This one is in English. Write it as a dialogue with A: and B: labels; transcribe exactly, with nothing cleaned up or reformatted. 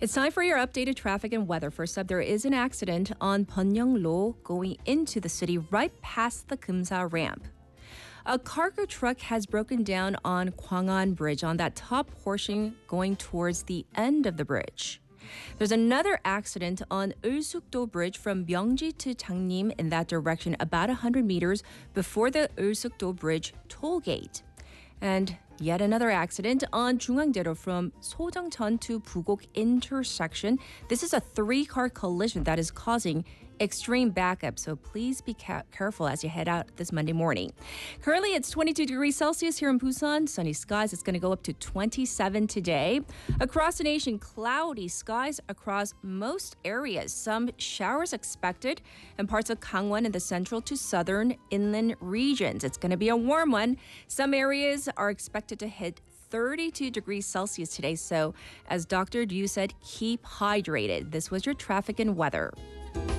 A: It's time for your updated traffic and weather. First up, there is an accident on Peonyeong-lo going into the city right past the Kumsa ramp. A cargo truck has broken down on Gwangan Bridge on that top portion going towards the end of the bridge. There's another accident on Eulsuk-do Bridge from Myeongji to Changnim in that direction about one hundred meters before the Eulsuk-do Bridge toll gate. And yet another accident on Jungangdaero from Sojongcheon to Bugok intersection. This is a three-car collision that is causing extreme backup, so please be ca- careful as you head out this Monday morning. Currently, it's twenty-two degrees Celsius here in Busan. Sunny skies. It's going to go up to twenty-seven today. Across the nation, cloudy skies across most areas. Some showers expected in parts of Gangwon and the central to southern inland regions. It's going to be a warm one. Some areas are expected to hit thirty-two degrees Celsius today. So, as Doctor Liu said, keep hydrated. This was your traffic and weather.